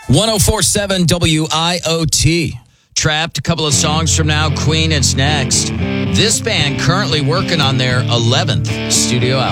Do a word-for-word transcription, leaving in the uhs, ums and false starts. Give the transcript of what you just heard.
one oh four point seven W I O T. Trapped, a couple of songs from now. Queen, it's next. This band currently working on their eleventh studio album.